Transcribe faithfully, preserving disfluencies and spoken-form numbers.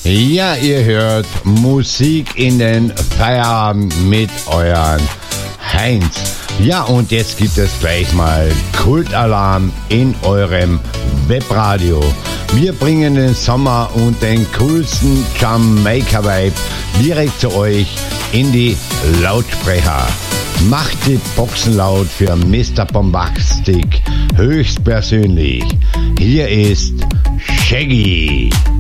Ja, ihr hört Musik in den Feierabend mit euren Heinz. Ja, und jetzt gibt es gleich mal Kultalarm in eurem Webradio. Wir bringen den Sommer und den coolsten Jamaica-Vibe direkt zu euch in die Lautsprecher. Macht die Boxen laut für Mister Bombastic höchstpersönlich. Hier ist Shaggy.